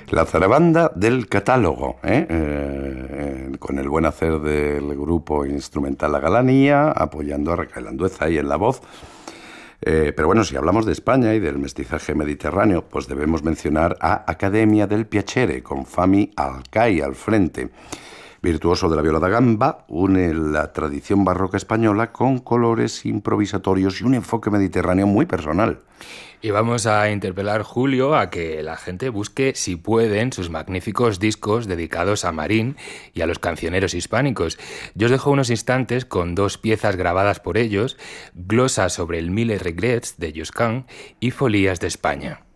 La zarabanda del catálogo, con el buen hacer del grupo instrumental La Galanía, apoyando a Raquel Andueza ahí en la voz. Pero bueno, si hablamos de España y del mestizaje mediterráneo, pues debemos mencionar a Academia del Piacere, con Fami Alcai al frente. Virtuoso de la viola da gamba, une la tradición barroca española con colores improvisatorios y un enfoque mediterráneo muy personal. Y vamos a interpelar, Julio, a que la gente busque, si pueden, sus magníficos discos dedicados a Marín y a los cancioneros hispánicos. Yo os dejo unos instantes con dos piezas grabadas por ellos, Glosa sobre el Mille Regrets de Lluís Cam y Folías de España.